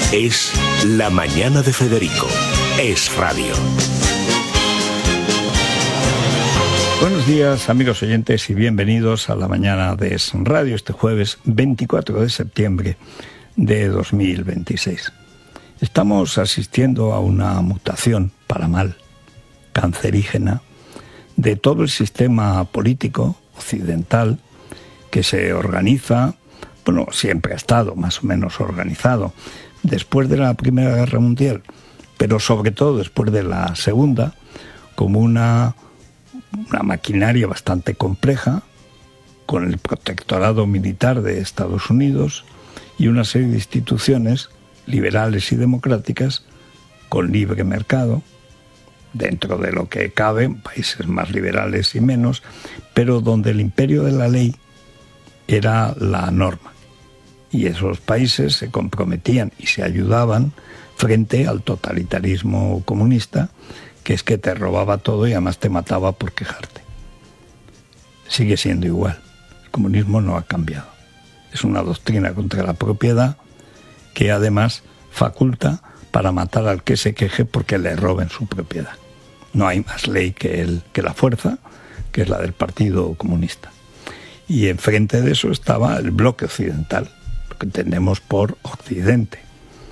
Es La Mañana de Federico. Es radio. Buenos días, amigos oyentes, y bienvenidos a La Mañana de Es Radio este jueves 24 de septiembre de 2026. Estamos asistiendo a una mutación, para mal, cancerígena, de todo el sistema político occidental que se organiza, bueno, siempre ha estado más o menos organizado, después de la Primera Guerra Mundial, pero sobre todo después de la Segunda, como una maquinaria bastante compleja, con el protectorado militar de Estados Unidos y una serie de instituciones liberales y democráticas con libre mercado, dentro de lo que cabe, países más liberales y menos, pero donde el imperio de la ley era la norma. Y esos países se comprometían y se ayudaban frente al totalitarismo comunista, que es que te robaba todo y además te mataba por quejarte. Sigue siendo igual. El comunismo no ha cambiado. Es una doctrina contra la propiedad que además faculta para matar al que se queje porque le roben su propiedad. No hay más ley que la fuerza, que es la del Partido Comunista. Y enfrente de eso estaba el bloque occidental, lo que entendemos por Occidente.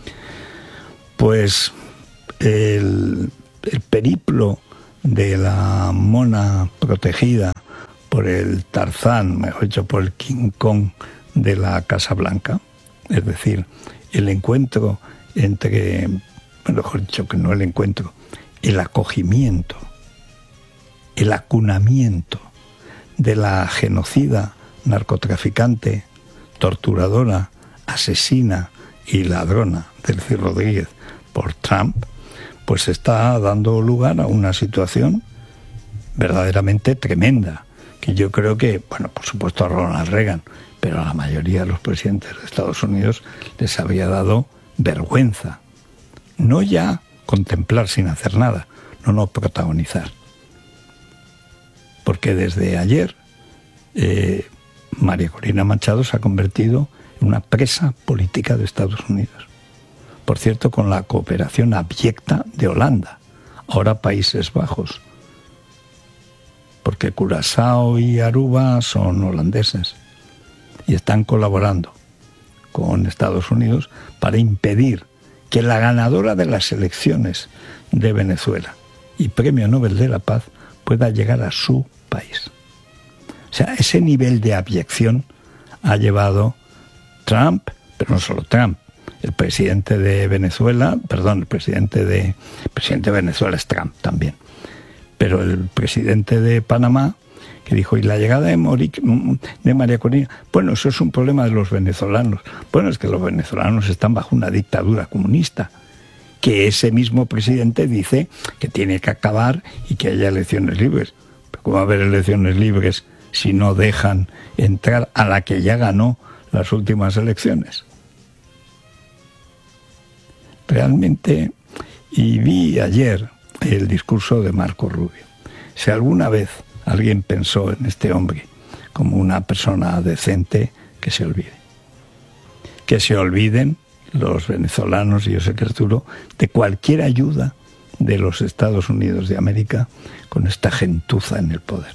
Pues el periplo de la mona protegida por el Tarzán, mejor dicho, por el King Kong de la Casa Blanca, es decir, el encuentro entre, mejor dicho que no el encuentro, el acogimiento, el acunamiento de la genocida, narcotraficante, torturadora, asesina y ladrona Delcy Rodríguez por Trump, pues está dando lugar a una situación verdaderamente tremenda, que yo creo que, bueno, por supuesto a Ronald Reagan, pero a la mayoría de los presidentes de Estados Unidos les había dado vergüenza. No ya contemplar sin hacer nada, no protagonizar. Porque desde ayer María Corina Machado se ha convertido en una presa política de Estados Unidos. Por cierto, con la cooperación abyecta de Holanda, ahora Países Bajos, porque Curazao y Aruba son holandeses y están colaborando con Estados Unidos para impedir que la ganadora de las elecciones de Venezuela y Premio Nobel de la Paz pueda llegar a su país. O sea, ese nivel de abyección ha llevado Trump, pero no solo Trump, el presidente de Venezuela, el presidente de Venezuela es Trump también, pero el presidente de Panamá, que dijo, y la llegada de María Corina, bueno, eso es un problema de los venezolanos. Bueno, es que los venezolanos están bajo una dictadura comunista, que ese mismo presidente dice que tiene que acabar y que haya elecciones libres. Pero ¿cómo va a haber elecciones libres si no dejan entrar a la que ya ganó las últimas elecciones? Realmente, y vi ayer el discurso de Marco Rubio. Si alguna vez alguien pensó en este hombre como una persona decente, que se olvide. Que se olviden los venezolanos, y yo sé que Arturo, de cualquier ayuda de los Estados Unidos de América con esta gentuza en el poder.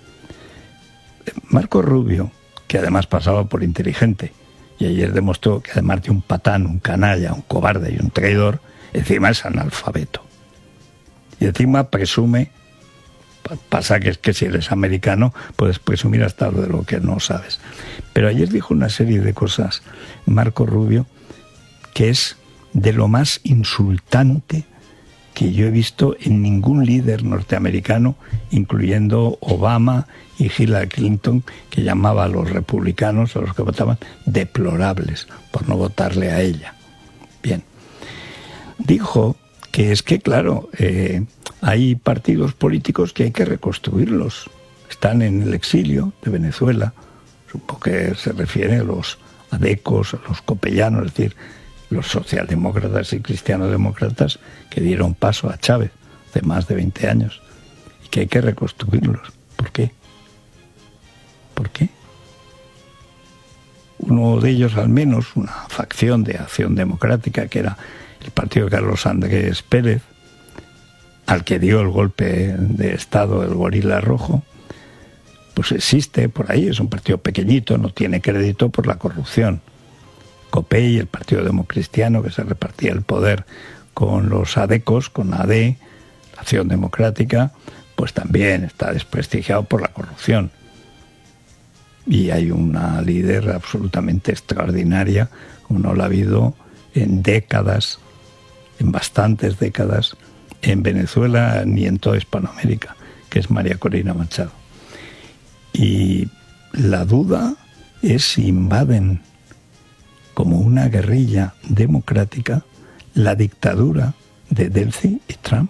Marco Rubio, que además pasaba por inteligente, y ayer demostró que además de un patán, un canalla, un cobarde y un traidor, encima es analfabeto. Y encima presume, pasa que es que si eres americano puedes presumir hasta de lo que no sabes. Pero ayer dijo una serie de cosas Marco Rubio que es de lo más insultante que yo he visto en ningún líder norteamericano, incluyendo Obama y Hillary Clinton, que llamaba a los republicanos, a los que votaban, deplorables por no votarle a ella. Bien. Dijo que es que, claro, hay partidos políticos que hay que reconstruirlos. Están en el exilio de Venezuela. Supongo que se refiere a los adecos, a los copellanos, es decir, los socialdemócratas y cristianodemócratas que dieron paso a Chávez hace más de 20 años y que hay que reconstruirlos. ¿Por qué? ¿Por qué? uno de ellos al menos, una facción de Acción Democrática, que era el partido de Carlos Andrés Pérez, al que dio el golpe de Estado el Gorila Rojo, pues existe por ahí, es un partido pequeñito, no tiene crédito por la corrupción. COPEI, el Partido Democristiano, que se repartía el poder con los ADECOS, con AD, Acción Democrática, pues también está desprestigiado por la corrupción. Y hay una líder absolutamente extraordinaria, como no la ha habido en décadas, en bastantes décadas, en Venezuela ni en toda Hispanoamérica, que es María Corina Machado. Y la duda es si invaden como una guerrilla democrática la dictadura de Delcy y Trump.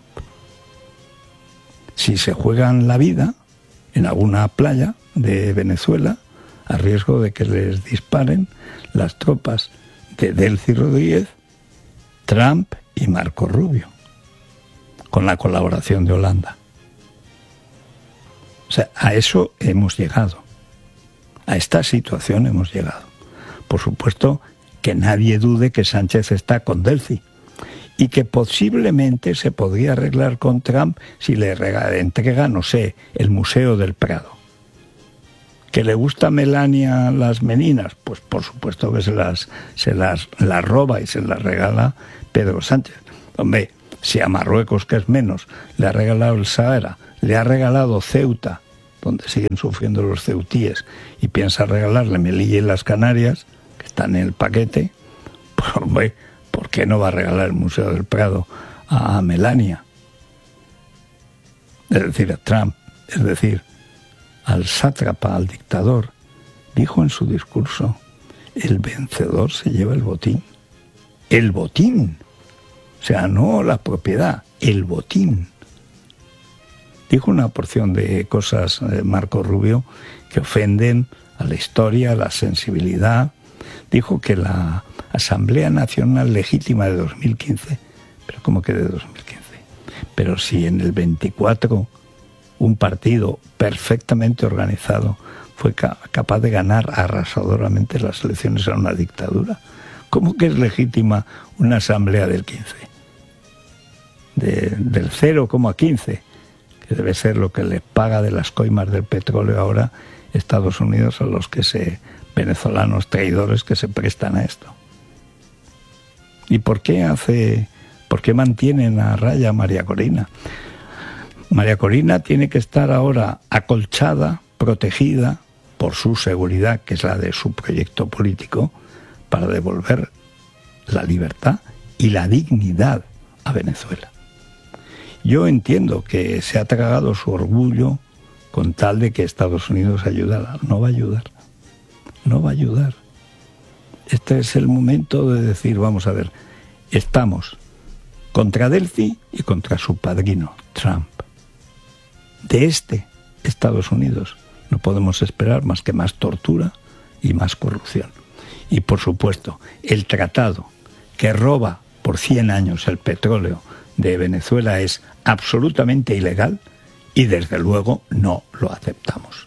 Si se juegan la vida en alguna playa de Venezuela, a riesgo de que les disparen las tropas de Delcy Rodríguez, Trump y Marco Rubio, con la colaboración de Holanda. O sea, a eso hemos llegado. A esta situación hemos llegado. Por supuesto, que nadie dude que Sánchez está con Delcy y que posiblemente se podría arreglar con Trump si le entrega, no sé, el Museo del Prado. ¿Que le gusta a Melania las meninas? Pues por supuesto que se las roba y se las regala Pedro Sánchez. Hombre, si a Marruecos, que es menos, le ha regalado el Sahara, le ha regalado Ceuta, donde siguen sufriendo los ceutíes, y piensa regalarle Melilla y las Canarias, que están en el paquete, pues hombre, ¿por qué no va a regalar el Museo del Prado a Melania? Es decir, a Trump, es decir, al sátrapa, al dictador. Dijo en su discurso, el vencedor se lleva el botín. El botín. O sea, no la propiedad, el botín. Dijo una porción de cosas, Marco Rubio, que ofenden a la historia, a la sensibilidad. Dijo que la Asamblea Nacional Legítima de 2015, pero ¿cómo que de 2015? Pero si en el 24 un partido perfectamente organizado fue capaz de ganar arrasadoramente las elecciones a una dictadura, ¿cómo que es legítima una asamblea del 15? Del 0,15, que debe ser lo que le paga de las coimas del petróleo ahora Estados Unidos a los venezolanos traidores que se prestan a esto. ¿Y por qué mantienen a raya a María Corina? María Corina tiene que estar ahora acolchada, protegida por su seguridad, que es la de su proyecto político, para devolver la libertad y la dignidad a Venezuela. Yo entiendo que se ha tragado su orgullo con tal de que Estados Unidos ayudara. No va a ayudar. No va a ayudar. Este es el momento de decir, vamos a ver, estamos contra Delcy y contra su padrino, Trump. De Estados Unidos no podemos esperar más que más tortura y más corrupción. Y por supuesto, el tratado que roba por 100 años el petróleo de Venezuela es absolutamente ilegal y desde luego no lo aceptamos.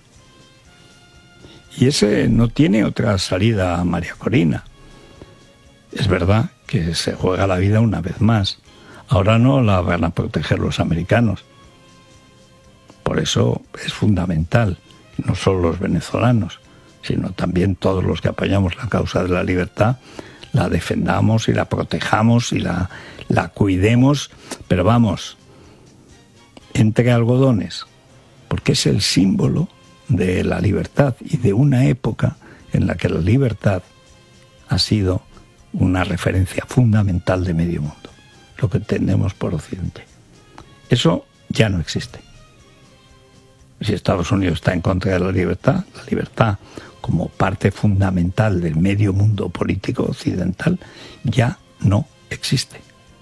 Y ese no tiene otra salida a María Corina. Es verdad que se juega la vida una vez más. Ahora no la van a proteger los americanos. Por eso es fundamental, no solo los venezolanos, sino también todos los que apoyamos la causa de la libertad, la defendamos y la protejamos y la cuidemos, pero vamos, entre algodones, porque es el símbolo de la libertad y de una época en la que la libertad ha sido una referencia fundamental de medio mundo, lo que entendemos por Occidente. Eso ya no existe. Si Estados Unidos está en contra de la libertad como parte fundamental del medio mundo político occidental ya no existe.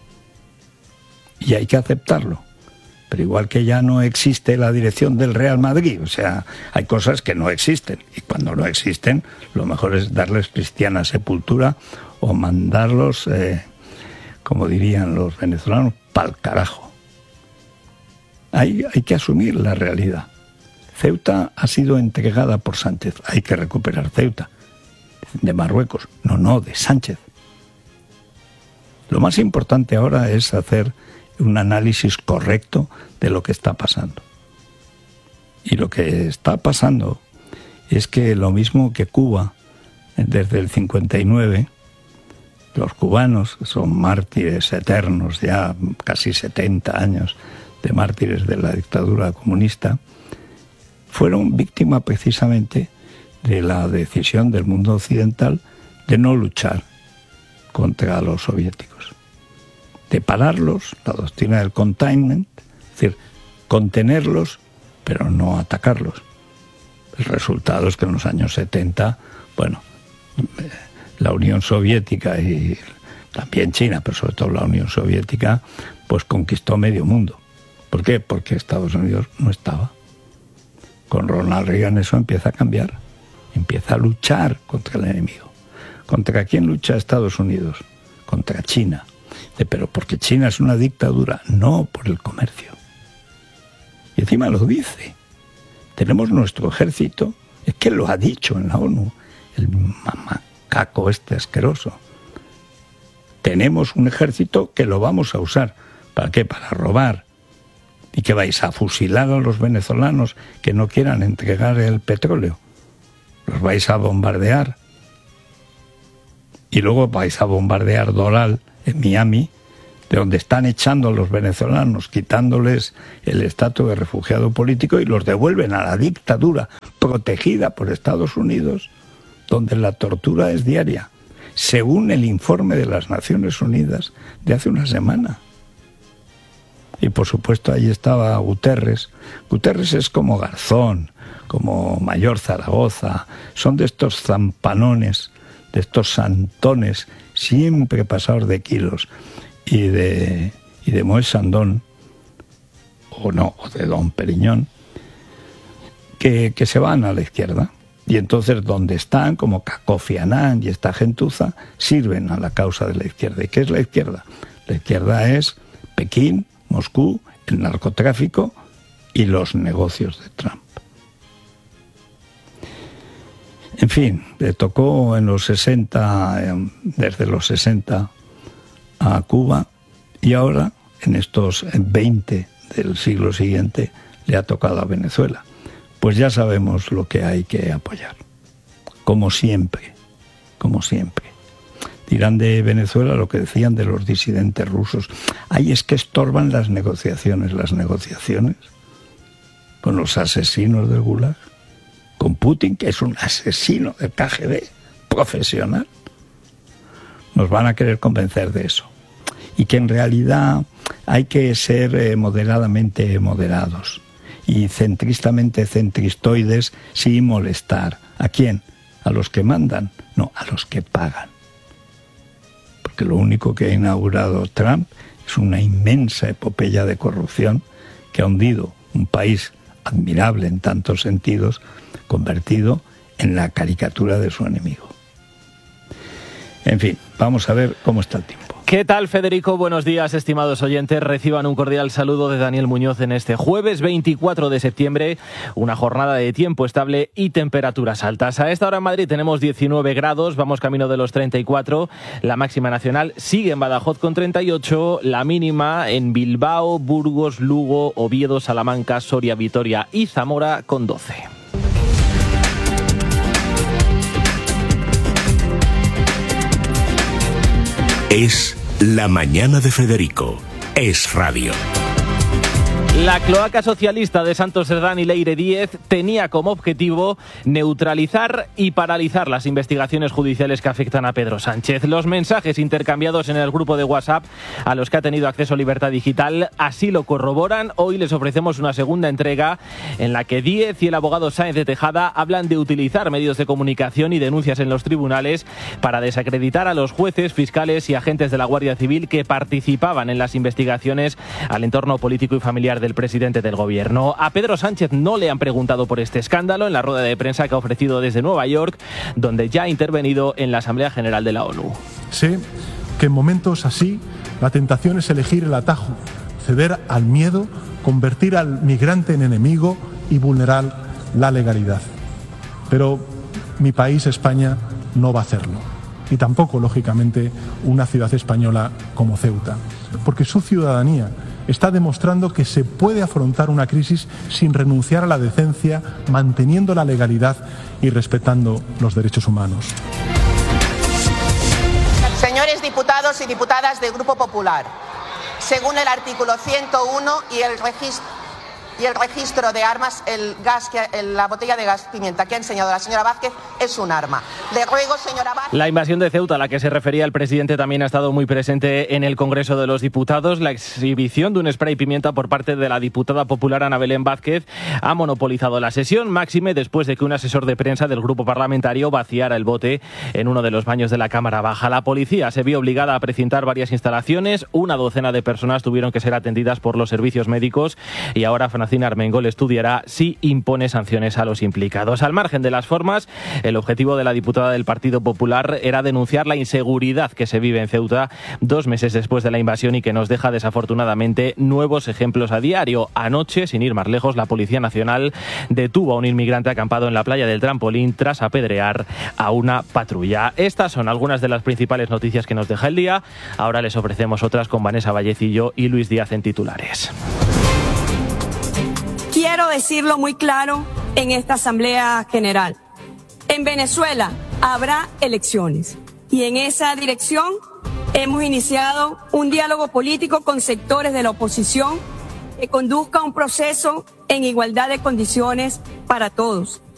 Y hay que aceptarlo. Pero igual que ya no existe la dirección del Real Madrid, o sea, hay cosas que no existen. Y cuando no existen, lo mejor es darles cristiana sepultura o mandarlos, como dirían los venezolanos, pa'l carajo. Hay que asumir la realidad. Ceuta ha sido entregada por Sánchez. Hay que recuperar Ceuta. de Marruecos. No, de Sánchez. Lo más importante ahora es hacer un análisis correcto de lo que está pasando. Y lo que está pasando es que lo mismo que Cuba, desde el 59, los cubanos son mártires eternos, ya casi 70 años de mártires de la dictadura comunista, fueron víctimas precisamente de la decisión del mundo occidental de no luchar contra los soviéticos, de pararlos, la doctrina del containment, es decir, contenerlos, pero no atacarlos. El resultado es que en los años 70, la Unión Soviética y también China, pero sobre todo la Unión Soviética, pues conquistó medio mundo. ¿Por qué? Porque Estados Unidos no estaba. Con Ronald Reagan eso empieza a cambiar. Empieza a luchar contra el enemigo. ¿Contra quién lucha Estados Unidos? Contra China. Pero porque China es una dictadura, no por el comercio. Y encima lo dice. Tenemos nuestro ejército, es que lo ha dicho en la ONU, el mamacaco este asqueroso. Tenemos un ejército que lo vamos a usar. ¿Para qué? Para robar. ¿Y qué vais a fusilar a los venezolanos que no quieran entregar el petróleo? Los vais a bombardear. Y luego vais a bombardear Doral, en Miami, de donde están echando a los venezolanos, quitándoles el estatus de refugiado político y los devuelven a la dictadura protegida por Estados Unidos, donde la tortura es diaria, según el informe de las Naciones Unidas de hace una semana. Y por supuesto ahí estaba Guterres. Guterres es como Garzón, como Mayor Zaragoza, son de estos zampanones, de estos santones, siempre pasados de kilos, y de Moët Chandon, o de Don Periñón, que se van a la izquierda. Y entonces donde están, como Kofi Annan y esta gentuza, sirven a la causa de la izquierda. ¿Y qué es la izquierda? La izquierda es Pekín, Moscú, el narcotráfico y los negocios de Trump. En fin, le tocó en los 60, desde los 60 a Cuba, y ahora, en estos 20 del siglo siguiente, le ha tocado a Venezuela. Pues ya sabemos lo que hay que apoyar. Como siempre, como siempre. Dirán de Venezuela lo que decían de los disidentes rusos. Ay, es que estorban las negociaciones con los asesinos del Gulag, con Putin, que es un asesino del KGB profesional. Nos van a querer convencer de eso. Y que en realidad hay que ser moderadamente moderados y centristamente centristoides sin molestar. ¿A quién? ¿A los que mandan? No, a los que pagan. Porque lo único que ha inaugurado Trump es una inmensa epopeya de corrupción que ha hundido un país admirable en tantos sentidos, convertido en la caricatura de su enemigo. En fin, vamos a ver cómo está el tiempo. ¿Qué tal, Federico? Buenos días, estimados oyentes. Reciban un cordial saludo de Daniel Muñoz en este jueves 24 de septiembre, una jornada de tiempo estable y temperaturas altas. A esta hora en Madrid tenemos 19 grados, vamos camino de los 34. La máxima nacional sigue en Badajoz con 38, la mínima en Bilbao, Burgos, Lugo, Oviedo, Salamanca, Soria, Vitoria y Zamora con 12. Es La Mañana de Federico. Es radio. La cloaca socialista de Santos Cerdán y Leire Díez tenía como objetivo neutralizar y paralizar las investigaciones judiciales que afectan a Pedro Sánchez. Los mensajes intercambiados en el grupo de WhatsApp a los que ha tenido acceso Libertad Digital así lo corroboran. Hoy les ofrecemos una segunda entrega en la que Díez y el abogado Sáenz de Tejada hablan de utilizar medios de comunicación y denuncias en los tribunales para desacreditar a los jueces, fiscales y agentes de la Guardia Civil que participaban en las investigaciones al entorno político y familiar del presidente del gobierno. A Pedro Sánchez no le han preguntado por este escándalo en la rueda de prensa que ha ofrecido desde Nueva York, donde ya ha intervenido en la Asamblea General de la ONU. Sé que en momentos así la tentación es elegir el atajo, ceder al miedo, convertir al migrante en enemigo y vulnerar la legalidad. Pero mi país, España, no va a hacerlo. Y tampoco, lógicamente, una ciudad española como Ceuta, porque su ciudadanía está demostrando que se puede afrontar una crisis sin renunciar a la decencia, manteniendo la legalidad y respetando los derechos humanos. Señores diputados y diputadas del Grupo Popular, según el artículo 101 y el registro de armas, la botella de gas pimienta que ha enseñado la señora Vázquez es un arma. Le ruego, señora Vázquez... La invasión de Ceuta, a la que se refería el presidente, también ha estado muy presente en el Congreso de los Diputados. La exhibición de un spray pimienta por parte de la diputada popular Ana Belén Vázquez ha monopolizado la sesión, máxime después de que un asesor de prensa del grupo parlamentario vaciara el bote en uno de los baños de la Cámara Baja. La policía se vio obligada a precintar varias instalaciones, una docena de personas tuvieron que ser atendidas por los servicios médicos y ahora Francina Armengol estudiará si impone sanciones a los implicados. Al margen de las formas, el objetivo de la diputada del Partido Popular era denunciar la inseguridad que se vive en Ceuta 2 meses después de la invasión y que nos deja desafortunadamente nuevos ejemplos a diario. Anoche, sin ir más lejos, la Policía Nacional detuvo a un inmigrante acampado en la playa del Trampolín tras apedrear a una patrulla. Estas son algunas de las principales noticias que nos deja el día. Ahora les ofrecemos otras con Vanessa Vallecillo y Luis Díaz en titulares. Quiero decirlo muy claro en esta Asamblea General. En Venezuela habrá elecciones y en esa dirección hemos iniciado un diálogo político con sectores de la oposición que conduzca a un proceso en igualdad de condiciones para todos.